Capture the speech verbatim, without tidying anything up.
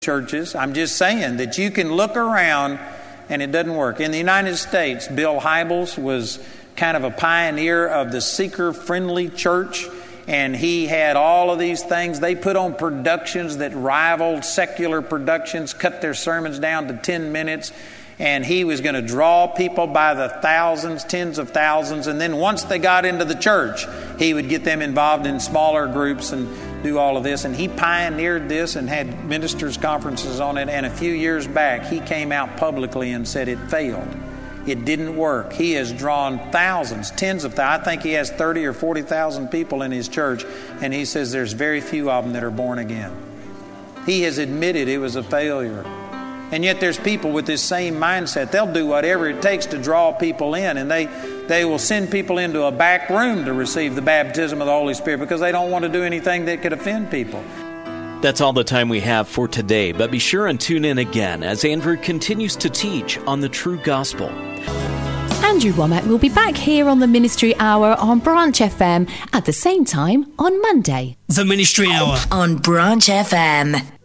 churches. I'm just saying that you can look around and it doesn't work. In the United States, Bill Hybels was kind of a pioneer of the seeker-friendly church, and he had all of these things. They put on productions that rivaled secular productions, cut their sermons down to ten minutes, and he was going to draw people by the thousands, tens of thousands, and then once they got into the church, he would get them involved in smaller groups and do all of this. And he pioneered this and had ministers' conferences on it, and a few years back, he came out publicly and said it failed. It didn't work. He has drawn thousands, tens of thousands. I think he has thirty or forty thousand people in his church, and he says there's very few of them that are born again. He has admitted it was a failure. And yet there's people with this same mindset. They'll do whatever it takes to draw people in, and they, they will send people into a back room to receive the baptism of the Holy Spirit because they don't want to do anything that could offend people. That's all the time we have for today, but be sure and tune in again as Andrew continues to teach on the true gospel. Andrew Wommack will be back here on the Ministry Hour on Branch F M at the same time on Monday. The Ministry Hour on Branch F M.